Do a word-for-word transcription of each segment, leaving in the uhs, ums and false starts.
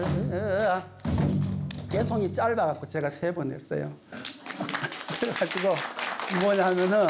개송이 짧아갖고 제가 세 번 했어요. 그래가지고 뭐냐면은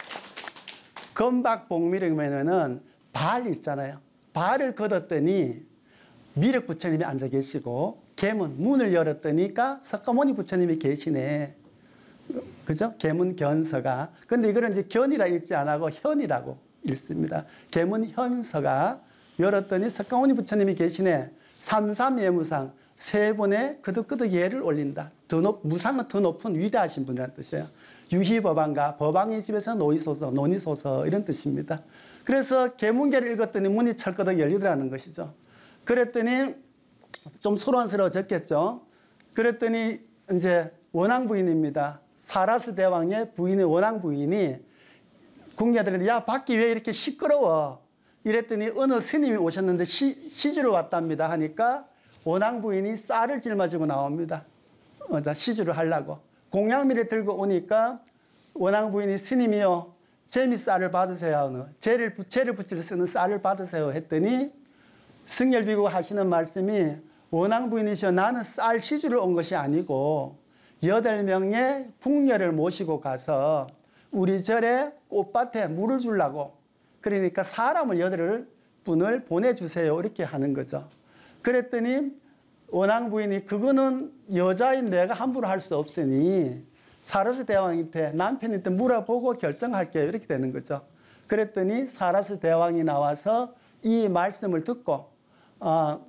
금박복미륵이면은 발 있잖아요. 발을 걷었더니 미륵 부처님이 앉아 계시고 계문 문을 열었더니까 석가모니 부처님이 계시네. 그죠? 계문 견서가. 근데 이거는 이제 견이라 읽지 안 하고 현이라고 읽습니다. 계문 현서가 열었더니 석가모니 부처님이 계시네. 삼삼예무상 세 번의 그득그득 예를 올린다. 더 높, 무상은 더 높은 위대하신 분이라는 뜻이에요. 유희법안가 법왕의 집에서 노이소서 논이소서 이런 뜻입니다. 그래서 계문계를 읽었더니 문이 철거덕 열리더라는 것이죠. 그랬더니 좀 소란스러워졌겠죠. 그랬더니 이제 원앙 부인입니다. 사라스 대왕의 부인의 원앙 부인이 궁녀들한테 야 밖이 왜 이렇게 시끄러워 이랬더니 어느 스님이 오셨는데 시, 시주를 왔답니다 하니까 원앙 부인이 쌀을 짊어지고 나옵니다. 어, 시주를 하려고 공양미를 들고 오니까 원앙 부인이 스님이요 재미 쌀을 받으세요. 재를, 재를 붙일 쓰는 쌀을 받으세요 했더니 승열비구가 하시는 말씀이 원앙 부인이시여 나는 쌀 시주를 온 것이 아니고 여덟 명의 궁녀를 모시고 가서 우리 절에 꽃밭에 물을 주려고 그러니까 사람을 여덟 분을 보내주세요 이렇게 하는 거죠. 그랬더니 원앙 부인이 그거는 여자인 내가 함부로 할 수 없으니 사라스 대왕한테 남편한테 물어보고 결정할게요 이렇게 되는 거죠. 그랬더니 사라스 대왕이 나와서 이 말씀을 듣고 어,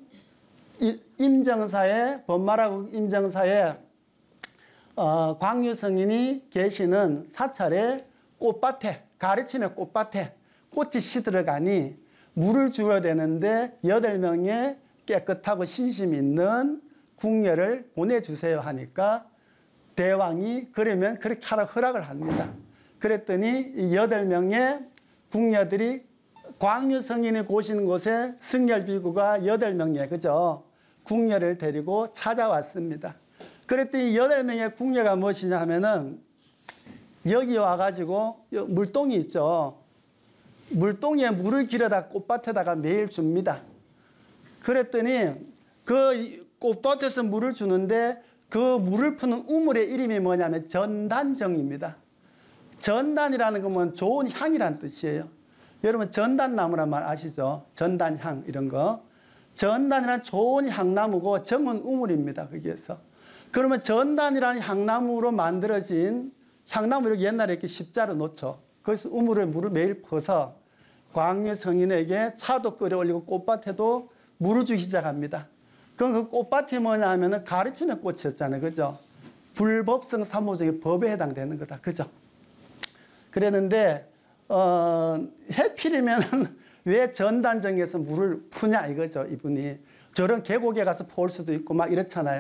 임정사에 법마라국 임정사에 어, 광유성인이 계시는 사찰의 꽃밭에 가르침의 꽃밭에 꽃이 시들어가니 물을 주어야 되는데 여덟 명의 깨끗하고 신심 있는 궁녀를 보내주세요 하니까 대왕이 그러면 그렇게 하라 허락을 합니다. 그랬더니 이 여덟 명의 궁녀들이 광유성인이 고신 곳에 승열비구가 여덟 명의 그죠? 궁녀를 데리고 찾아왔습니다. 그랬더니 여덟 명의 궁녀가 무엇이냐 하면은 여기 와가지고 물동이 있죠. 물동에 물을 길어다 꽃밭에다가 매일 줍니다. 그랬더니 그 꽃밭에서 물을 주는데 그 물을 푸는 우물의 이름이 뭐냐면 전단정입니다. 전단이라는 건 좋은 향이라는 뜻이에요. 여러분 전단나무란 말 아시죠? 전단향 이런 거. 전단이란 좋은 향나무고 정은 우물입니다. 거기에서. 그러면 전단이라는 향나무로 만들어진 향나무를 옛날에 이렇게 십자로 놓죠. 거기서 우물에 물을 매일 퍼서 광유 성인에게 차도 끓여 올리고 꽃밭에도 물을 주기 시작합니다. 그럼 그 꽃밭이 뭐냐 하면은 가르침의 꽃이었잖아요. 그죠? 불법성 삼호적인 법에 해당되는 거다. 그죠? 그랬는데, 어, 해필이면 왜 전단정에서 물을 푸냐 이거죠. 이분이. 저런 계곡에 가서 볼 수도 있고 막 이렇잖아요.